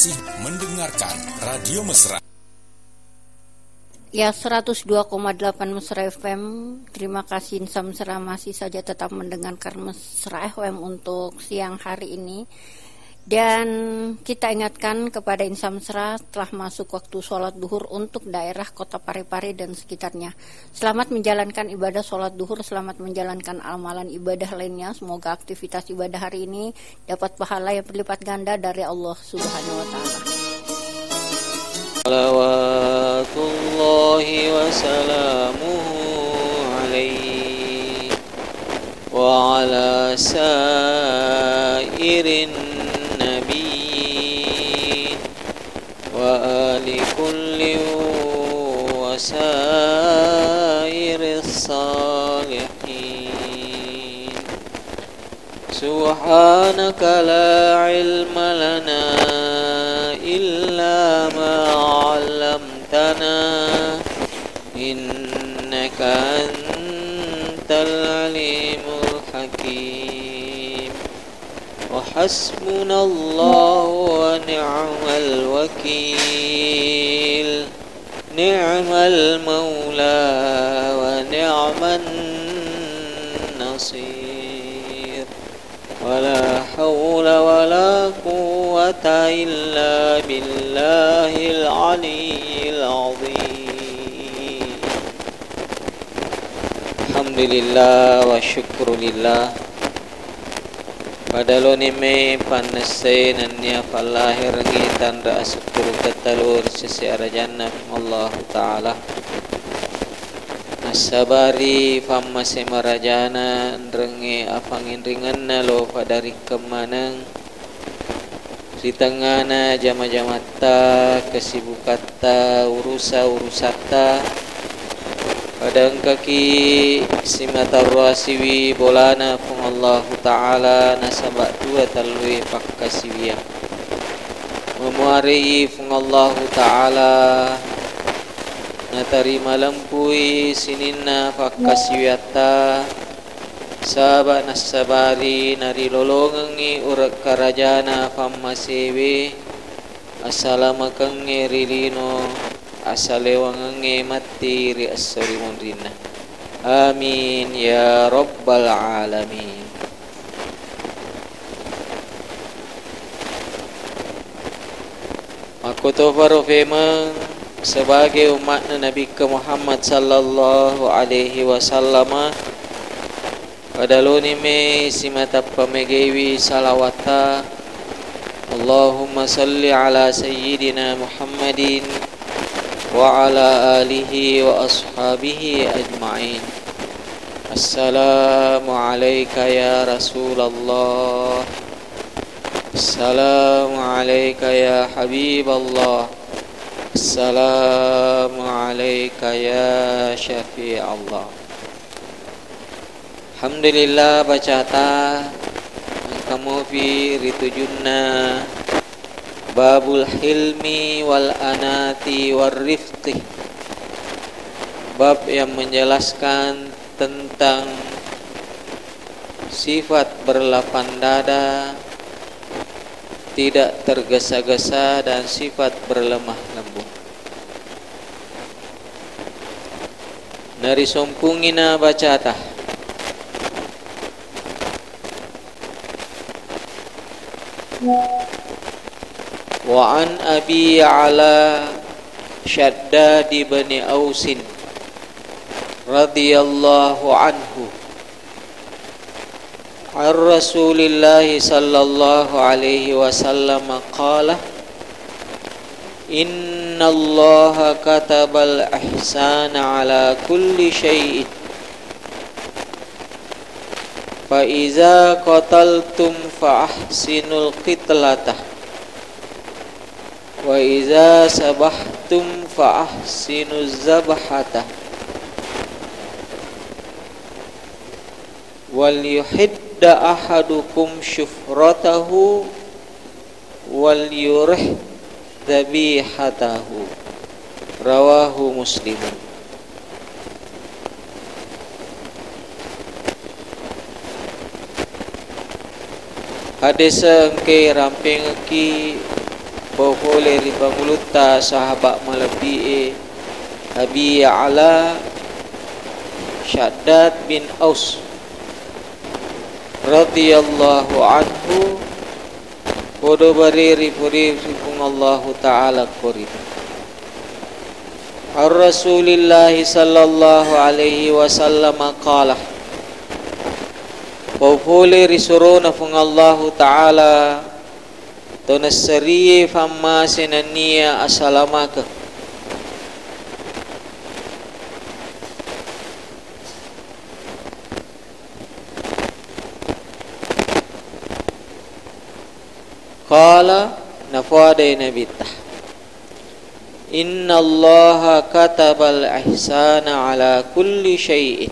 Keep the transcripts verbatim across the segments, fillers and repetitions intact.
masih mendengarkan Radio Mesra. Ya, seratus dua koma delapan Mesra F M. Terima kasih Insa Mesra masih saja tetap mendengarkan Mesra F M untuk siang hari ini. Dan kita ingatkan kepada Insa Mesra telah masuk waktu sholat duhur untuk daerah Kota Parepare dan sekitarnya. Selamat menjalankan ibadah sholat duhur, selamat menjalankan amalan ibadah lainnya. Semoga aktivitas ibadah hari ini dapat pahala yang berlipat ganda dari Allah Subhanahu wa Ta'ala. Salawatullahi wa salamuhu alaihi wa ala sairin nabiyin wa ali kulli wa sairis salihin. Subhanaka la ilma lana illa ma 'allamtana innaka antal alimul hakim. Wa hasbunallahu wa ni'mal wakil, ni'mal maula wa ni'man nasir. Wala hawla wala quwwata illa billahil aliyyil azim. Alhamdulillah wa syukrulillah. Padaloni me panasay nanya falahir ngitan ra syukur katalur sisi arajana Allah Ta'ala. Sabari famma semarajana ndrenge afangin ringanna lo padari kemanang di tengahna jama-jamata kesibukata urusa urusata padang kaki simatar wasiwi bolana pung Allah Ta'ala nasabak dua talwi pakkasiwiyah memuari pung Allah Ta'ala natari malampui sininna fakkasiwiyata sahabat nasabari nari lolongangi urak karajana famma sewe assalamakange rilino asalewangange mati ri assori mondrina. Amin ya rabbal alamin. Makoto farofema sebagai umat Nabi Muhammad sallallahu alaihi wasallam padaloni me simata pamegewi salawata Allahumma salli ala sayyidina Muhammadin wa ala alihi wa ashabihi ajma'in. Assalamu alayka ya Rasulullah, assalamu alayka ya Habiballah, assalamu alayka ya Syafi' Allah. Alhamdulillah bacata kamu fi ritujunna babul hilmi wal anati war rifqi, bab yang menjelaskan tentang sifat berlapang dada, tidak tergesa-gesa dan sifat berlemah lembut. Nari sompungina bacata wa an abi ala Shaddad bin Ausin radhiyallahu anhu an Rasulillah sallallahu alaihi wasallam qala inna Allah katabal ihsana ala kulli syai'in fa iza qataltum fa ahsinul qitlatah wa iza sabahtum fa ahsinuz zabhatah wal yuhidda ahadukum syufratahu wal yurih dhabihatahu. Rawahu Muslim. Hadis ke ramping ki Pokole ripanguluta sahabat malabi Abi Ala Syaddad bin Aus radhiyallahu anhu podo bariri puri ripung Allahu ta'ala korib Ar-Rasulillahi sallallahu alaihi wasallam qala Pokole risurona fung Allahu ta'ala Tonasariye famma senania asalamaka Qala nafada nabitah Inna allaha katabal ihsana ala kulli syai'in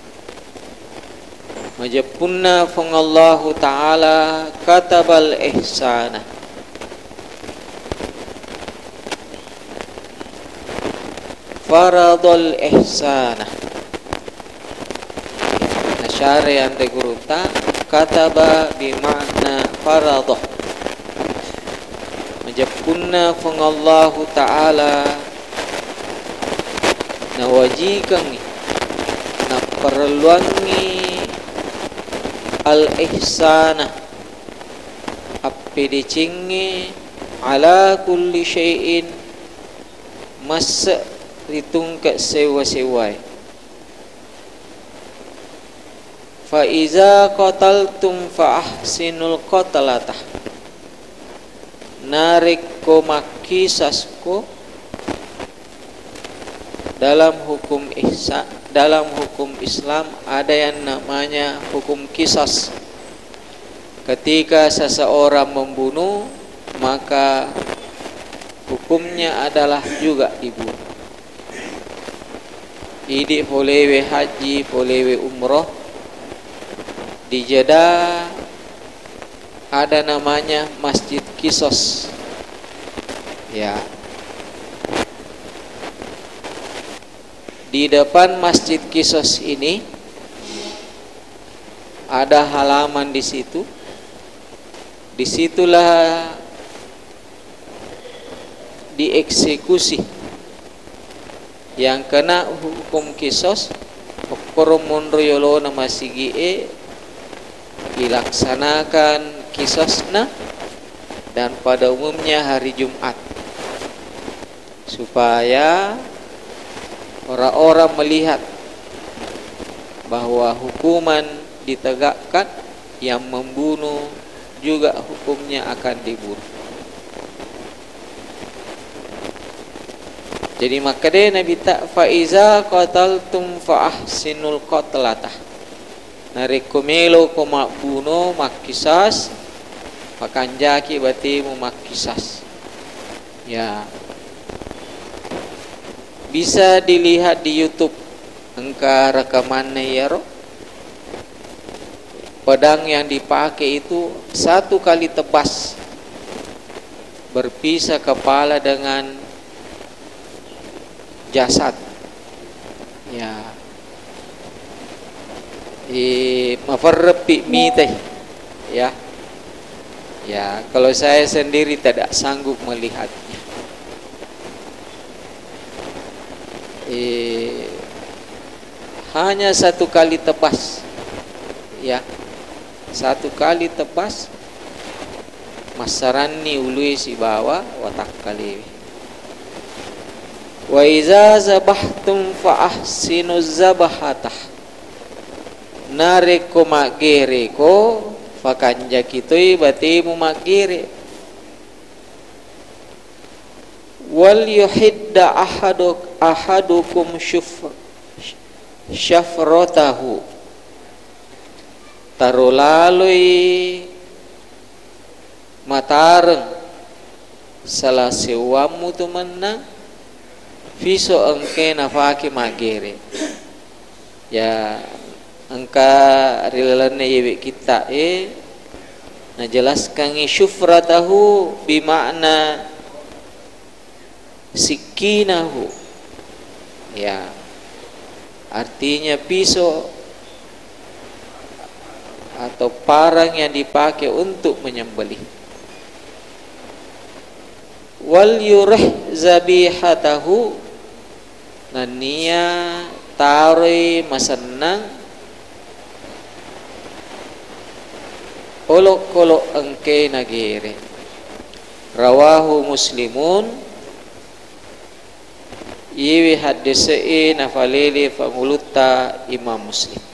Majapunna fung Allahu ta'ala katabal ihsana Faradul ihsana Nasyari ante guruta kataba bimakna faradah Majapunna fung Allahu ta'ala nawajikangi naperluangi al ihsana api dicingi ala kulli syai'in masa ditungkat sewa-sewai fa iza qataltum fa ahsinul qatalatah narik ko makisasko dalam hukum ihsan dalam hukum Islam ada yang namanya hukum kisas. Ketika seseorang membunuh maka hukumnya adalah juga dibunuh. Idi polewe haji, polewe umroh. Di Jeddah ada namanya Masjid Qisas. Ya. Di depan Masjid Qisas ini ada halaman di situ. Disitulah dieksekusi yang kena hukum kisos okoromun royolo nama sigie dilaksanakan kisosna dan pada umumnya hari Jumat supaya orang-orang melihat bahwa hukuman ditegakkan, yang membunuh juga hukumnya akan dibunuh. Jadi maka dia Nabi tak faiza qataltum fa ahsinul qatlatah. Narekomelo ko makbuno makisas makanjaki batimu makisas. Ya. Bisa dilihat di YouTube engka rekamannya ya roh. Pedang yang dipakai itu satu kali tebas berpisah kepala dengan jasad. Ya. I mafarrabi mitih. Ya. Ya, kalau saya sendiri tidak sanggup melihatnya. Eh, hanya satu kali tebas. Ya. Satu kali tebas masarani ului si bawa watak kali. Wa iza zabahtum fa ahsinuz zabahatah. Nareko magereko fakanja kitoi batimu magere. Wal yuhidda ahaduk ahadukum syuf syafratahu. Tarulalui matareng salah sewamu tu menang viso engke nafaki magere. Ya engka rilane yewe kita eh najelaskan syufratahu bimakna sikinahu. Ya artinya pisau atau parang yang dipakai untuk menyembelih. wal yurih zabihatahu nania taroi masenang olok-olok engke nagere. Rawahu Muslimun iwi hadisai nafalili fanguluta Imam Muslim.